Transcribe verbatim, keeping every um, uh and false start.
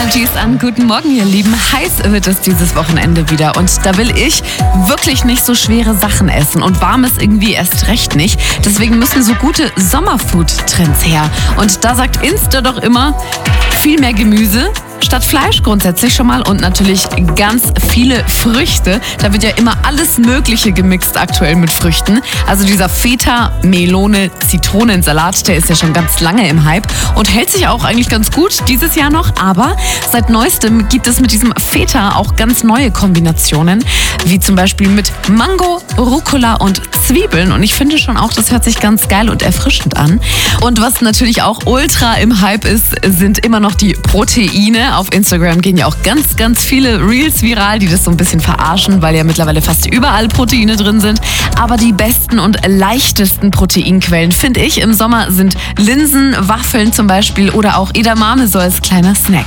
Emojis an. Guten Morgen, ihr Lieben. Heiß wird es dieses Wochenende wieder. Und da will ich wirklich nicht so schwere Sachen essen. Und warmes irgendwie erst recht nicht. Deswegen müssen so gute Sommerfood-Trends her. Und da sagt Insta doch immer, viel mehr Gemüse statt Fleisch grundsätzlich schon mal und natürlich ganz viele Früchte. Da wird ja immer alles Mögliche gemixt aktuell mit Früchten. Also dieser Feta, Melone, Zitronensalat, der ist ja schon ganz lange im Hype und hält sich auch eigentlich ganz gut dieses Jahr noch. Aber seit neuestem gibt es mit diesem Feta auch ganz neue Kombinationen, wie zum Beispiel mit Mango, Rucola und Zwiebeln. Und ich finde schon auch, das hört sich ganz geil und erfrischend an. Und was natürlich auch ultra im Hype ist, sind immer noch die Proteine. Auf Instagram gehen ja auch ganz, ganz viele Reels viral, die das so ein bisschen verarschen, weil ja mittlerweile fast überall Proteine drin sind. Aber die besten und leichtesten Proteinquellen, finde ich, im Sommer sind Linsen, Waffeln zum Beispiel oder auch Edamame so als kleiner Snack.